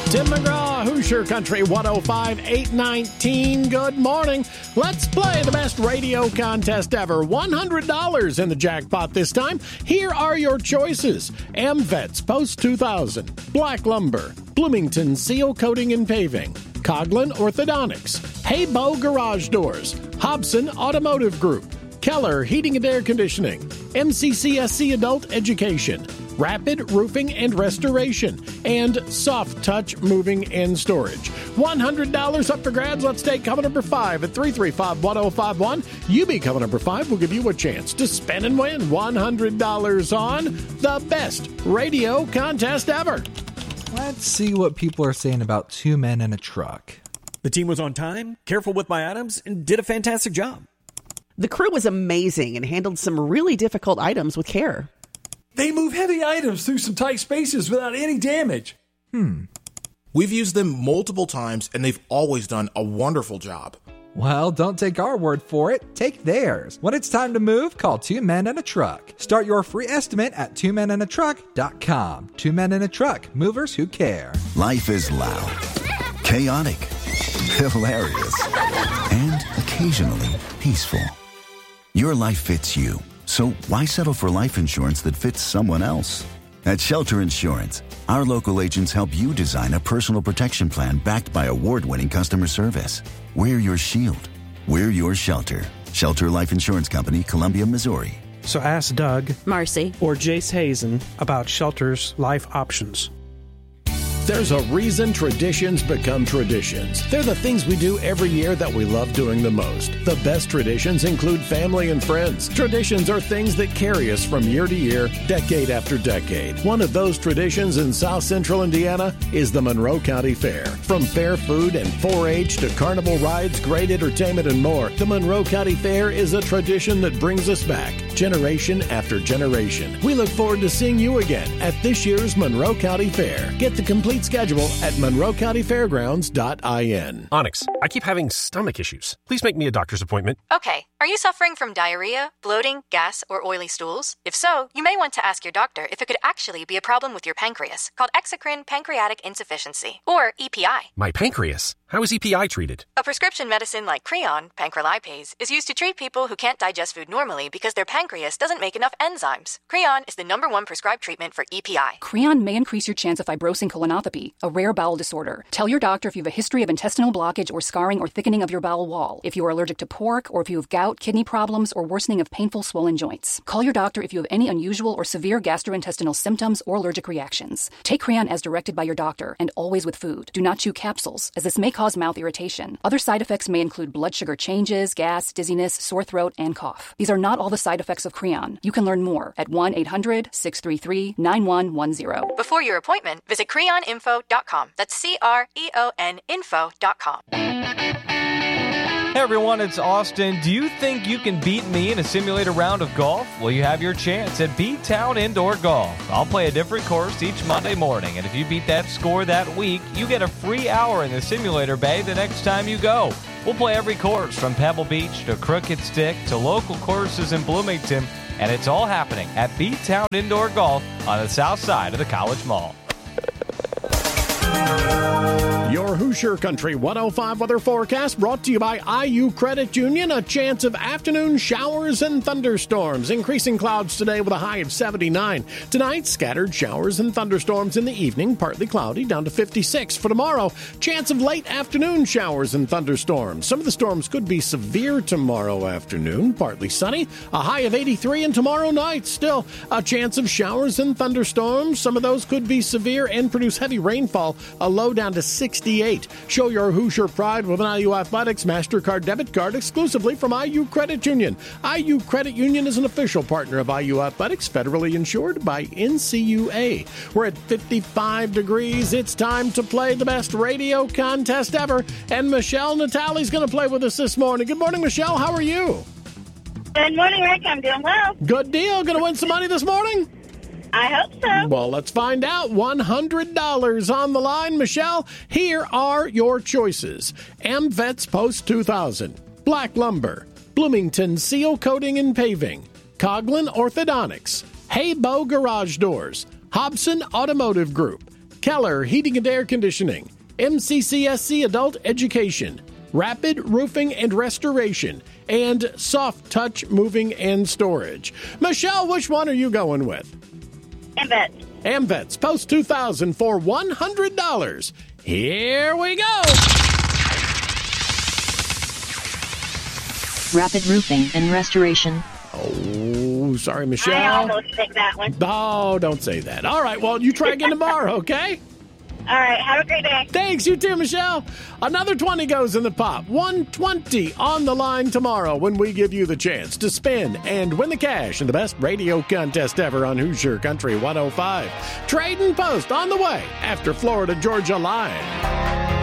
Tim McGraw, Hoosier Country 105, 819. Good morning. Let's play the best radio contest ever. $100 in the jackpot this time. Here are your choices. AmVets Post 2000, Black Lumber, Bloomington Seal Coating and Paving, Coghlan Orthodontics, Haybo Garage Doors, Hobson Automotive Group, Keller Heating and Air Conditioning, MCCSC Adult Education, Rapid Roofing and Restoration, and Soft Touch Moving and Storage. $100 up for grabs. Let's take cover number 5 at 335-1051. You be cover number 5. We'll give you a chance to spin and win $100 on the best radio contest ever. Let's see what people are saying about Two Men and a Truck. The team was on time, careful with my items, and did a fantastic job. The crew was amazing and handled some really difficult items with care. They move heavy items through some tight spaces without any damage. We've used them multiple times, and they've always done a wonderful job. Well, don't take our word for it. Take theirs. When it's time to move, call Two Men and a Truck. Start your free estimate at twomenandatruck.com. Two Men and a Truck. Movers who care. Life is loud, chaotic, hilarious, and occasionally peaceful. Your life fits you. So why settle for life insurance that fits someone else? At Shelter Insurance, our local agents help you design a personal protection plan backed by award-winning customer service. We're your shield. We're your shelter. Shelter Life Insurance Company, Columbia, Missouri. So ask Doug, Marcy, or Jace Hazen about Shelter's life options. There's a reason traditions become traditions. They're the things we do every year that we love doing the most. The best traditions include family and friends. Traditions are things that carry us from year to year, decade after decade. One of those traditions in South Central Indiana is the Monroe County Fair. From fair food and 4-H to carnival rides, great entertainment, and more, the Monroe County Fair is a tradition that brings us back, generation after generation. We look forward to seeing you again at this year's Monroe County Fair. Get the complete schedule at monroecountyfairgrounds.in. Onyx, I keep having stomach issues. Please make me a doctor's appointment. Okay. Are you suffering from diarrhea, bloating, gas, or oily stools? If so, you may want to ask your doctor if it could actually be a problem with your pancreas, called exocrine pancreatic insufficiency, or EPI. My pancreas? How is EPI treated? A prescription medicine like Creon, pancrelipase, is used to treat people who can't digest food normally because their pancreas doesn't make enough enzymes. Creon is the #1 prescribed treatment for EPI. Creon may increase your chance of fibrosing colonopathy, a rare bowel disorder. Tell your doctor if you have a history of intestinal blockage or scarring or thickening of your bowel wall, if you are allergic to pork, or if you have gout, kidney problems, or worsening of painful swollen joints. Call your doctor if you have any unusual or severe gastrointestinal symptoms or allergic reactions. Take Creon as directed by your doctor, and always with food. Do not chew capsules, as this may cause mouth irritation. Other side effects may include blood sugar changes, gas, dizziness, sore throat, and cough. These are not all the side effects of Creon. You can learn more at 1-800-633-9110. Before your appointment, visit creoninfo.com. That's CREON info.com. Hey everyone, it's Austin. Do you think you can beat me in a simulator round of golf? Well, you have your chance at B-Town Indoor Golf. I'll play a different course each Monday morning, and if you beat that score that week, you get a free hour in the simulator bay the next time you go. We'll play every course from Pebble Beach to Crooked Stick to local courses in Bloomington, and it's all happening at B-Town Indoor Golf on the south side of the College Mall. Your Hoosier Country 105 weather forecast brought to you by IU Credit Union. A chance of afternoon showers and thunderstorms. Increasing clouds today with a high of 79. Tonight, scattered showers and thunderstorms in the evening, partly cloudy, down to 56. For tomorrow, chance of late afternoon showers and thunderstorms. Some of the storms could be severe tomorrow afternoon, partly sunny, a high of 83. And tomorrow night, still a chance of showers and thunderstorms. Some of those could be severe and produce heavy rainfall, a low down to 68. Show your Hoosier pride with an IU Athletics MasterCard debit card exclusively from IU Credit Union. IU Credit Union is an official partner of IU Athletics, federally insured by NCUA. We're at 55 degrees. It's time to play the best radio contest ever. And Michelle Natale's going to play with us this morning. Good morning, Michelle. How are you? Good morning, Rick. I'm doing well. Good deal. Going to win some money this morning? I hope so. Well, let's find out. $100 on the line. Michelle, here are your choices. AmVets Post 2000, Black Lumber, Bloomington Seal Coating and Paving, Coghlan Orthodontics, Haybo Garage Doors, Hobson Automotive Group, Keller Heating and Air Conditioning, MCCSC Adult Education, Rapid Roofing and Restoration, and Soft Touch Moving and Storage. Michelle, which one are you going with? AmVets. AmVets, post 2000 for $100. Here we go. Rapid Roofing and Restoration. Oh, sorry, Michelle. I almost picked that one. Oh, don't say that. All right, well, you try again tomorrow, okay? All right, have a great day. Thanks, you too, Michelle. Another 20 goes in the pot. 120 on the line tomorrow when we give you the chance to spin and win the cash in the best radio contest ever on Hoosier Country 105. Trade and Post on the way after Florida Georgia Line.